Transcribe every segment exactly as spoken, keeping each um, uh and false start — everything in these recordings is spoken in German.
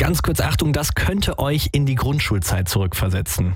ganz kurz Achtung, das könnte euch in die Grundschulzeit zurückversetzen.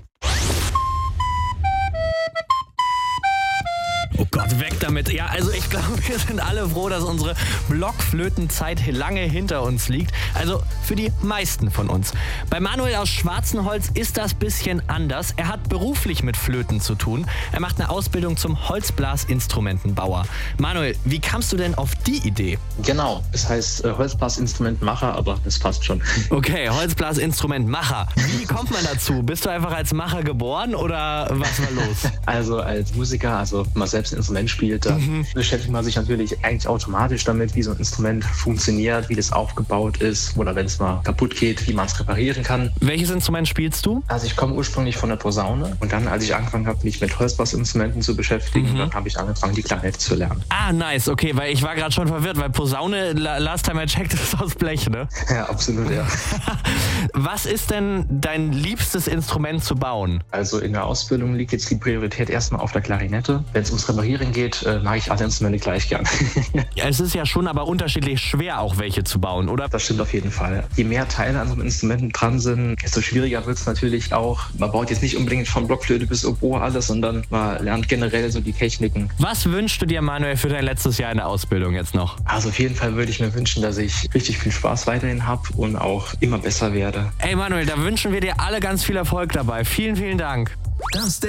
Oh Gott, weg damit. Ja, also ich glaube, wir sind alle froh, dass unsere Blockflötenzeit lange hinter uns liegt. Also für die meisten von uns. Bei Manuel aus Schwarzenholz ist das bisschen anders. Er hat beruflich mit Flöten zu tun. Er macht eine Ausbildung zum Holzblasinstrumentenbauer. Manuel, wie kamst du denn auf die Idee? Genau, es heißt äh, Holzblasinstrumentenmacher, aber das passt schon. Okay, Holzblasinstrumentmacher. Wie kommt man dazu? Bist du einfach als Macher geboren oder was war los? Also als Musiker, also man selbst ein Instrument spielt, dann mhm. beschäftigt man sich natürlich eigentlich automatisch damit, wie so ein Instrument funktioniert, wie das aufgebaut ist oder wenn es mal kaputt geht, wie man es reparieren kann. Welches Instrument spielst du? Also ich komme ursprünglich von der Posaune und dann, als ich angefangen habe, mich mit Holzblasinstrumenten zu beschäftigen, mhm. dann habe ich angefangen, die Klarinette zu lernen. Ah, nice, okay, weil ich war gerade schon verwirrt, weil Posaune, last time I checked, ist aus Blech, ne? Ja, absolut, ja. Was ist denn dein liebstes Instrument zu bauen? Also in der Ausbildung liegt jetzt die Priorität erstmal auf der Klarinette. Wenn es ums Reparieren geht, äh, mag ich alle Instrumente gleich gern. Ja, es ist ja schon aber unterschiedlich schwer, auch welche zu bauen, oder? Das stimmt auf jeden Fall. Je mehr Teile an so einem Instrument dran sind, desto schwieriger wird es natürlich auch. Man baut jetzt nicht unbedingt von Blockflöte bis Oboe alles, sondern man lernt generell so die Techniken. Was wünschst du dir, Manuel, für dein letztes Jahr in der Ausbildung jetzt noch? Also auf jeden Fall würde ich mir wünschen, dass ich richtig viel Spaß weiterhin habe und auch immer besser werde. Ey Manuel, da wünschen wir dir alle ganz viel Erfolg dabei. Vielen, vielen Dank. Das